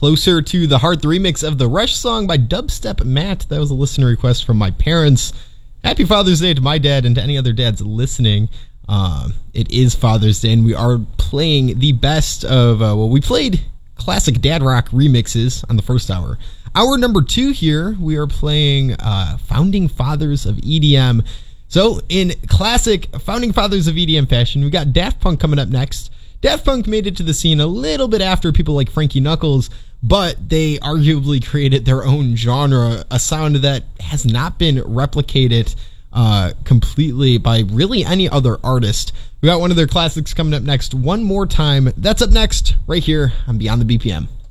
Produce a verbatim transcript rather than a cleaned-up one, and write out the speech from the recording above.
Closer to the Heart, the remix of the Rush song by Dubstep Matt. That was a listener request from my parents. Happy Father's Day to my dad and to any other dads listening. Uh, it is Father's Day, and we are playing the best of, uh, well, we played classic dad rock remixes on the first hour. Hour number two here, we are playing uh, Founding Fathers of E D M. So, in classic Founding Fathers of E D M fashion, we got Daft Punk coming up next. Daft Punk made it to the scene a little bit after people like Frankie Knuckles, but they arguably created their own genre, a sound that has not been replicated uh, completely by really any other artist. We got one of their classics coming up next one more time. That's up next, right here on Beyond the B P M.